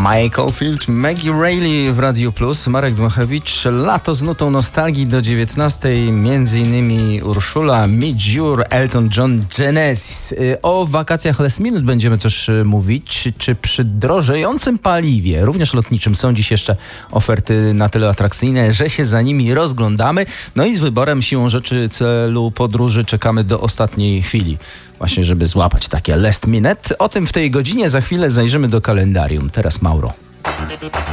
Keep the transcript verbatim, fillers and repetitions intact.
Michael Field, Maggie Reilly w Radiu Plus, Marek Dmochewicz, lato z nutą nostalgii do dziewiętnastej, między innymi Urszula, Midjur, Elton John, Genesis. O wakacjach last minute będziemy też mówić, czy przy drożejącym paliwie, również lotniczym, są dziś jeszcze oferty na tyle atrakcyjne, że się za nimi rozglądamy. No i z wyborem siłą rzeczy celu podróży czekamy do ostatniej chwili. Właśnie, żeby złapać takie last minute. O tym w tej godzinie. Za chwilę zajrzymy do kalendarium. Teraz Mauro.